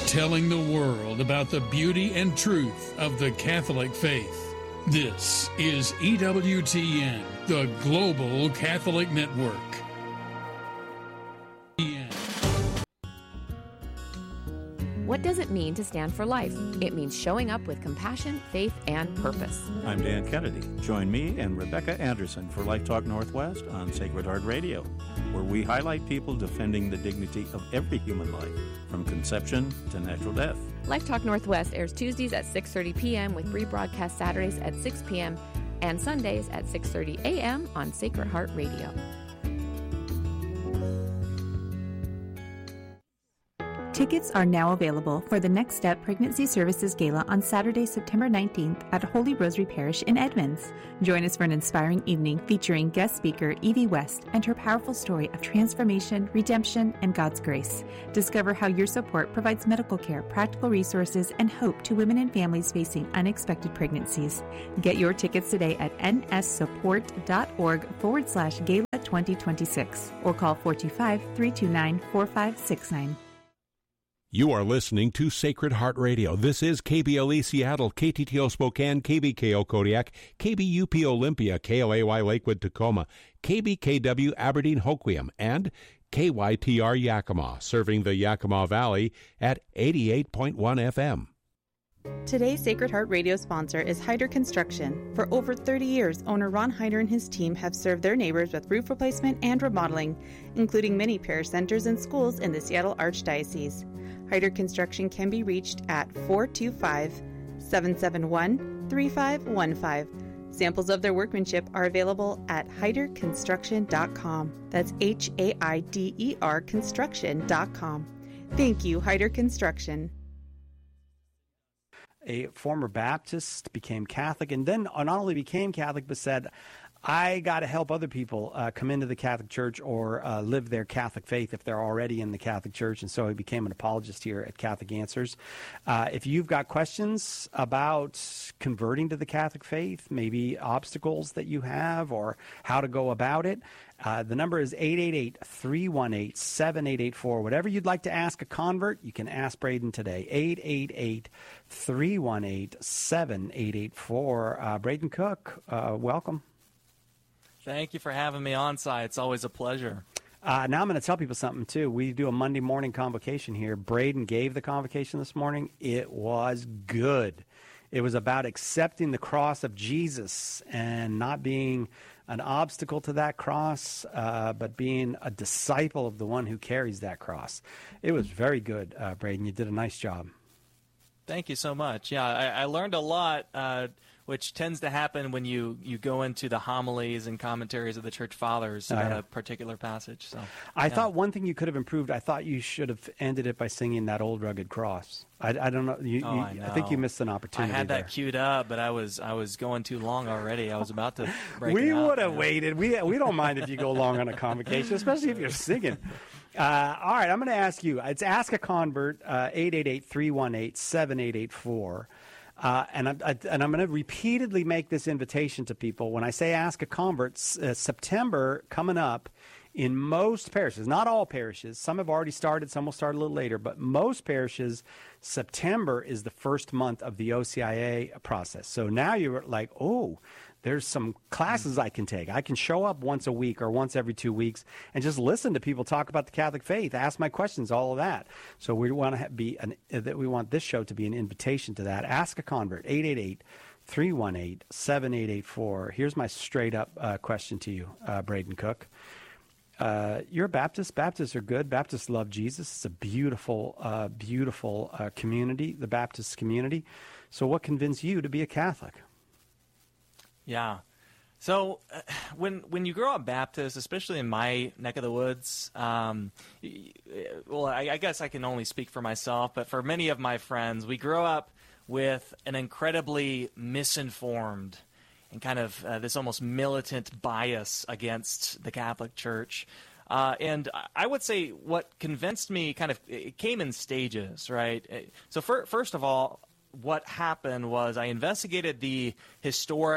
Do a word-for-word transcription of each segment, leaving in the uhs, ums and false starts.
telling the world about the beauty and truth of the Catholic faith. This is E W T N, the Global Catholic Network. What does it mean to stand for life? It means showing up with compassion, faith, and purpose. I'm Dan Kennedy. Join me and Rebecca Anderson for Life Talk Northwest on Sacred Heart Radio, where we highlight people defending the dignity of every human life, from conception to natural death. Life Talk Northwest airs Tuesdays at six thirty p.m. with rebroadcast Saturdays at six p.m. and Sundays at six thirty a.m. on Sacred Heart Radio. Tickets are now available for the Next Step Pregnancy Services Gala on Saturday, September nineteenth at Holy Rosary Parish in Edmonds. Join us for an inspiring evening featuring guest speaker Evie West and her powerful story of transformation, redemption, and God's grace. Discover how your support provides medical care, practical resources, and hope to women and families facing unexpected pregnancies. Get your tickets today at nsupport.org forward slash gala 2026 or call four two five, three two nine, four five six nine. You are listening to Sacred Heart Radio. This is K B L E Seattle, K T T O Spokane, K B K O Kodiak, K B U P Olympia, K L A Y Lakewood Tacoma, K B K W Aberdeen Hoquiam, and K Y T R Yakima, serving the Yakima Valley at eighty-eight point one F M. Today's Sacred Heart Radio sponsor is Hyder Construction. For over thirty years, owner Ron Hyder and his team have served their neighbors with roof replacement and remodeling, including many parish centers and schools in the Seattle Archdiocese. Hyder Construction can be reached at four two five, seven seven one, three five one five. Samples of their workmanship are available at hyder construction dot com. That's H A I D E R construction dot com. Thank you, Hyder Construction. A former Baptist became Catholic, and then not only became Catholic, but said, I got to help other people uh, come into the Catholic Church or uh, live their Catholic faith if they're already in the Catholic Church. And so he became an apologist here at Catholic Answers. Uh, if you've got questions about converting to the Catholic faith, maybe obstacles that you have or how to go about it, uh, the number is eight eight eight, three one eight, seven eight eight four. Whatever you'd like to ask a convert, you can ask Braden today. eight eight eight, three one eight, seven eight eight four. Uh, Braden Cook, uh, welcome. Thank you for having me on site. It's always a pleasure. Uh, now I'm going to tell people something, too. We do a Monday morning convocation here. Braden gave the convocation this morning. It was good. It was about accepting the cross of Jesus and not being an obstacle to that cross, uh, but being a disciple of the one who carries that cross. It was very good, uh, Braden. You did a nice job. Thank you so much. Yeah, I, I learned a lot, uh, which tends to happen when you, you go into the homilies and commentaries of the Church Fathers about oh, yeah. a particular passage. So I yeah. thought one thing you could have improved, I thought you should have ended it by singing That Old Rugged Cross. I, I don't know. You, oh, you, I know. I think you missed an opportunity I had there. that queued up, but I was I was going too long already. I was about to break We it out, would have you know? waited. We, we don't mind if you go long on a convocation, especially if you're singing. Uh, all right, I'm going to ask you. It's Ask a Convert, uh, eight eight eight, three one eight, seven eight eight four. Uh, and, I, I, and I'm going to repeatedly make this invitation to people. When I say Ask a Convert, uh, September coming up in most parishes, not all parishes, some have already started, some will start a little later, but most parishes, September is the first month of the O C I A process. So now you're like, oh, there's some classes I can take. I can show up once a week or once every two weeks and just listen to people talk about the Catholic faith, ask my questions, all of that. So we want to be an, that we want this show to be an invitation to that. Ask a Convert, eight eight eight, three one eight, seven eight eight four. Here's my straight up uh, question to you, uh, Braden Cook. Uh, you're a Baptist. Baptists are good. Baptists love Jesus. It's a beautiful, uh, beautiful uh, community, the Baptist community. So what convinced you to be a Catholic? Yeah. So uh, when when you grow up Baptist, especially in my neck of the woods, um, well, I, I guess I can only speak for myself, but for many of my friends, we grow up with an incredibly misinformed and kind of uh, this almost militant bias against the Catholic Church. Uh, and I would say what convinced me kind of, it came in stages, right? So for, first of all, what happened was I investigated the historic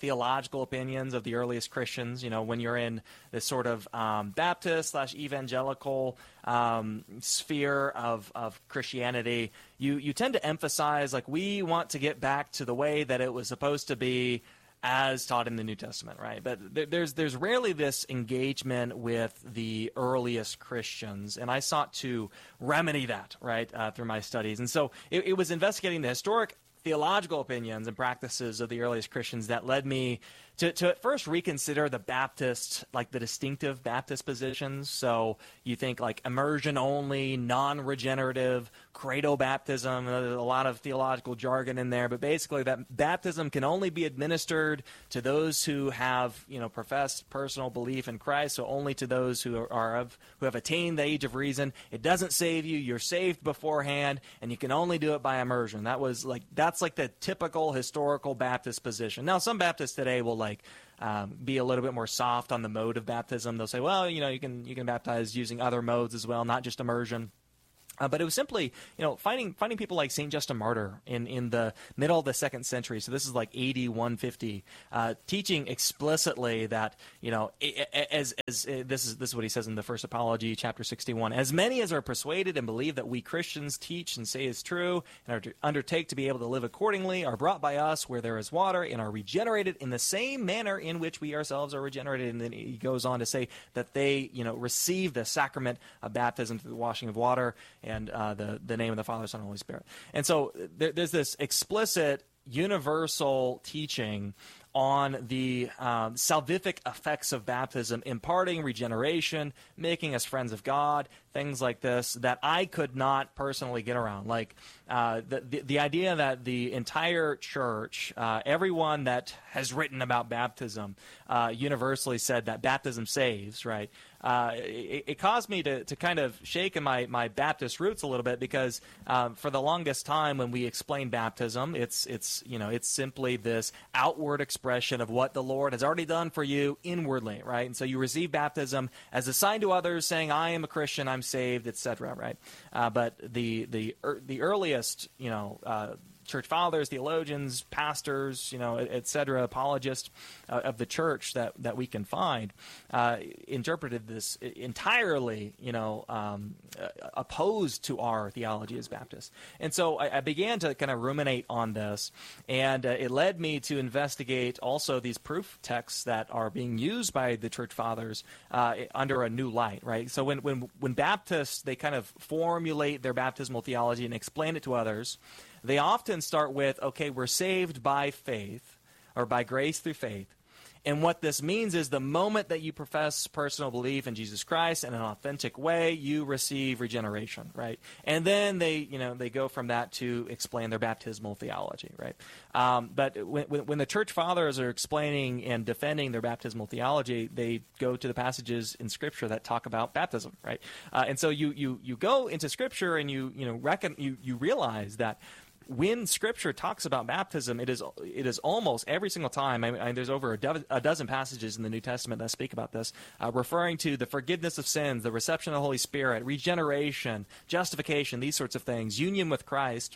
theological opinions of the earliest Christians. You know, when you're in this sort of um, Baptist slash evangelical um, sphere of, of Christianity, you, you tend to emphasize, like, we want to get back to the way that it was supposed to be as taught in the New Testament, right? But there's there's rarely this engagement with the earliest Christians, and I sought to remedy that, right, uh, through my studies. And so it, it was investigating the historic theological opinions and practices of the earliest Christians that led me to, to at first reconsider the Baptist, like the distinctive Baptist positions. So you think like immersion only, non-regenerative, credo baptism. There's a lot of theological jargon in there, but basically that baptism can only be administered to those who have, you know, professed personal belief in Christ. So only to those who are, are of who have attained the age of reason. It doesn't save you. You're saved beforehand, and you can only do it by immersion. That was like that's like the typical historical Baptist position. Now, some Baptists today will like um, be a little bit more soft on the mode of baptism. They'll say, well, you know, you can you can baptize using other modes as well, not just immersion. Uh, but it was simply, you know, finding finding people like Saint Justin Martyr in, in the middle of the second century. So this is like A D one fifty, uh, teaching explicitly that, you know, as as uh, this is this is what he says in the First Apology, chapter sixty-one. As many as are persuaded and believe that we Christians teach and say is true, and are to undertake to be able to live accordingly, are brought by us where there is water, and are regenerated in the same manner in which we ourselves are regenerated. And then he goes on to say that they, you know, receive the sacrament of baptism through the washing of water, and uh, the, the name of the Father, Son, and Holy Spirit. And so there, there's this explicit universal teaching on the um, salvific effects of baptism, imparting regeneration, making us friends of God, things like this that I could not personally get around. Like uh, the, the the idea that the entire church, uh, everyone that has written about baptism, uh, universally said that baptism saves, right? Uh, it, it caused me to, to kind of shake in my, my Baptist roots a little bit because um, for the longest time when we explain baptism, it's it's you know it's simply this outward expression of what the Lord has already done for you inwardly, right? And so you receive baptism as a sign to others, saying, "I am a Christian, I'm saved," et cetera, right? Uh, but the the er, the earliest, you know. Uh, church fathers, theologians, pastors, you know, et cetera, apologists uh, of the church that, that we can find, uh, interpreted this entirely, you know, um, uh, opposed to our theology as Baptists. And so I, I began to kind of ruminate on this, and uh, it led me to investigate also these proof texts that are being used by the church fathers uh, under a new light, right? So when, when, when Baptists, they kind of formulate their baptismal theology and explain it to others, they often start with, okay, we're saved by faith or by grace through faith. And what this means is the moment that you profess personal belief in Jesus Christ in an authentic way, you receive regeneration, right? And then they, you know, they go from that to explain their baptismal theology, right? Um, but when, when the church fathers are explaining and defending their baptismal theology, they go to the passages in Scripture that talk about baptism, right? Uh, and so you you you go into Scripture and you you know reckon you you realize that when Scripture talks about baptism, it is it is almost every single time. I mean, there's over a, do- a dozen passages in the New Testament that speak about this, uh, referring to the forgiveness of sins, the reception of the Holy Spirit, regeneration, justification, these sorts of things, union with Christ,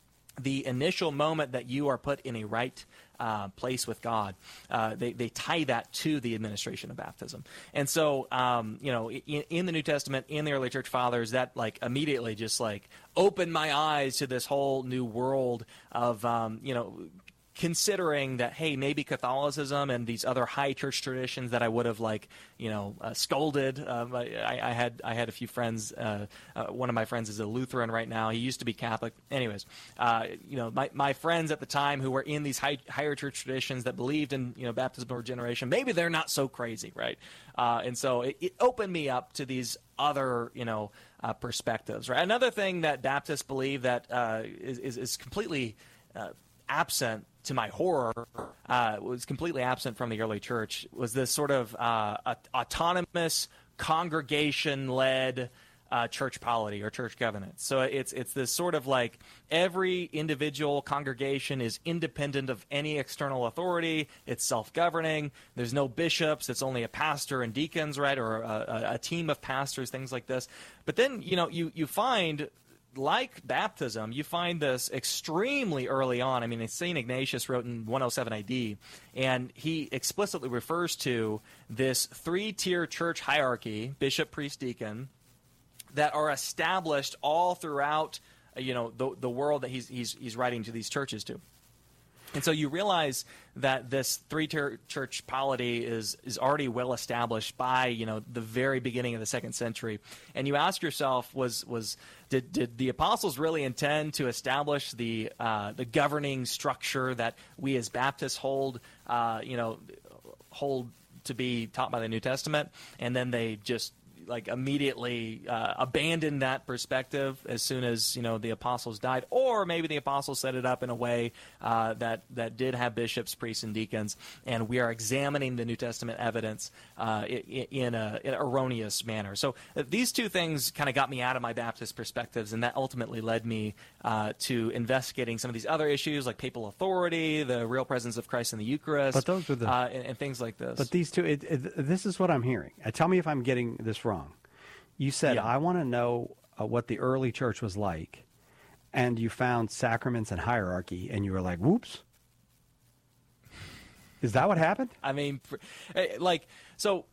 the initial moment that you are put in a right uh, place with God. Uh, they, they tie that to the administration of baptism. And so, um, you know, in, in the New Testament, in the early church fathers, that like immediately just like opened my eyes to this whole new world of, um, you know, considering that, hey, maybe Catholicism and these other high church traditions that I would have like, you know, uh, scolded. Um, I, I had I had a few friends. Uh, uh, one of my friends is a Lutheran right now. He used to be Catholic. Anyways, uh, you know, my, my friends at the time who were in these high, higher church traditions that believed in, you know, baptismal regeneration, maybe they're not so crazy, right? Uh, and so it, it opened me up to these other, you know, uh, perspectives, right? Another thing that Baptists believe that uh, is, is is completely uh, absent, to my horror, uh, was completely absent from the early church, was this sort of uh, autonomous, congregation-led uh, church polity or church governance. So it's it's this sort of like every individual congregation is independent of any external authority. It's self-governing. There's no bishops. It's only a pastor and deacons, right, or a, a, a team of pastors, things like this. But then, you know, you, you find like baptism, you find this extremely early on. I mean, Saint Ignatius wrote in one oh seven A D, and he explicitly refers to this three-tier church hierarchy, bishop, priest, deacon, that are established all throughout, you know, the the world that he's he's he's writing to these churches to. And so you realize that this three-tier church polity is is already well established by, you know, the very beginning of the second century. And you ask yourself, was was did did the apostles really intend to establish the uh, the governing structure that we as Baptists hold, uh, you know, hold to be taught by the New Testament, and then they just like immediately uh, abandoned that perspective as soon as, you know, the apostles died, or maybe the apostles set it up in a way uh, that that did have bishops, priests, and deacons, and we are examining the New Testament evidence uh, in, in, a, in an erroneous manner. So uh, these two things kind of got me out of my Baptist perspectives, and that ultimately led me uh, to investigating some of these other issues like papal authority, the real presence of Christ in the Eucharist, but those are the, uh, and, and things like this. But these two, it, it, this is what I'm hearing. Uh, tell me if I'm getting this wrong. You said, yeah. I want to know uh, what the early church was like, and you found sacraments and hierarchy, and you were like, whoops. Is that what happened? I mean, like, so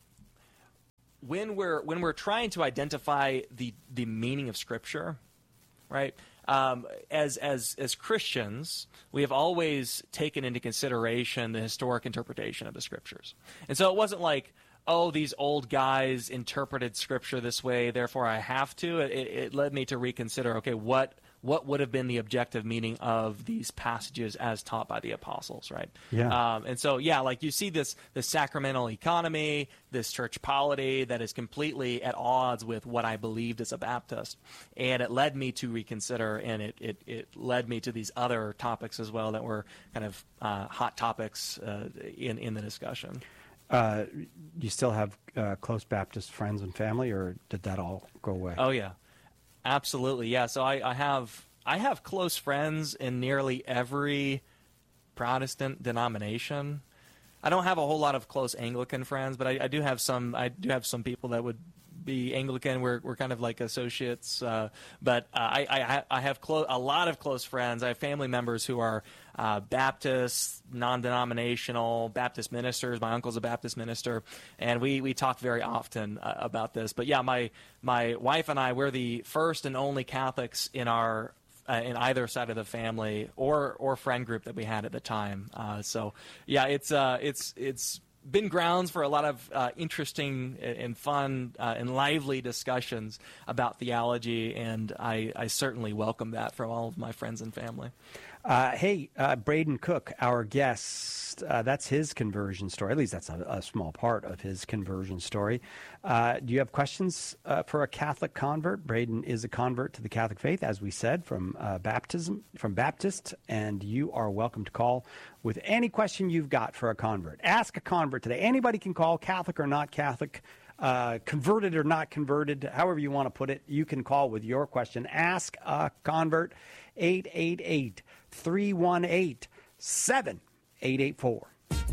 when we're when we're trying to identify the, the meaning of Scripture, right, um, as, as, as Christians, we have always taken into consideration the historic interpretation of the Scriptures. And so it wasn't like, oh, these old guys interpreted Scripture this way, therefore I have to. It, it led me to reconsider, okay, what what would have been the objective meaning of these passages as taught by the apostles, right? Yeah. Um, and so, yeah, like you see this, this sacramental economy, this church polity that is completely at odds with what I believed as a Baptist. And it led me to reconsider, and it, it, it led me to these other topics as well that were kind of uh, hot topics uh, in, in the discussion. Uh, you still have uh, close Baptist friends and family, or did that all go away? Oh yeah, absolutely. Yeah. So I, I have I have close friends in nearly every Protestant denomination. I don't have a whole lot of close Anglican friends, but I, I do have some. I do have some people that would be Anglican. We're we're kind of like associates, uh, but uh, I I, I have clo- a lot of close friends. I have family members who are uh, Baptists, non-denominational Baptist ministers. My uncle's a Baptist minister, and we we talk very often uh, about this. But yeah, my my wife and I, we're the first and only Catholics in our uh, in either side of the family or or friend group that we had at the time. Uh, so yeah, it's uh it's it's. been grounds for a lot of uh, interesting and fun uh, and lively discussions about theology, and I, I certainly welcome that from all of my friends and family. Uh, hey, uh, Braden Cook, our guest, uh, that's his conversion story. At least that's a, a small part of his conversion story. Uh, do you have questions uh, for a Catholic convert? Braden is a convert to the Catholic faith, as we said, from uh, baptism, from Baptist, and you are welcome to call with any question you've got for a convert. Ask a convert today. Anybody can call, Catholic or not Catholic, uh, converted or not converted, however you want to put it. You can call with your question. Ask a convert, eight eight eight, three one eight, seven eight eight four.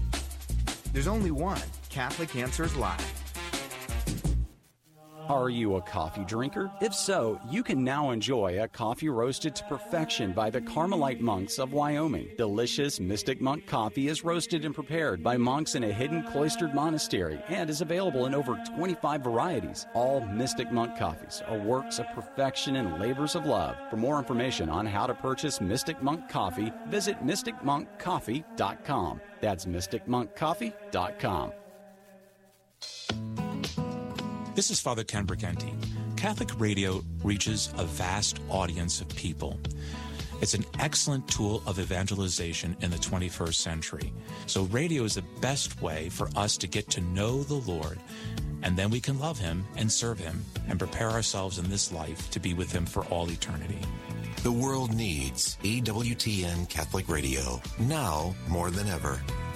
There's only one Catholic Answers Live. Are you a coffee drinker? If so, you can now enjoy a coffee roasted to perfection by the Carmelite monks of Wyoming. Delicious Mystic Monk coffee is roasted and prepared by monks in a hidden cloistered monastery and is available in over twenty-five varieties. All Mystic Monk coffees are works of perfection and labors of love. For more information on how to purchase Mystic Monk coffee, visit mystic monk coffee dot com. That's mystic monk coffee dot com. This is Father Ken Briganti. Catholic radio reaches a vast audience of people. It's an excellent tool of evangelization in the twenty-first century. So radio is the best way for us to get to know the Lord, and then we can love Him and serve Him and prepare ourselves in this life to be with Him for all eternity. The world needs E W T N Catholic Radio now more than ever.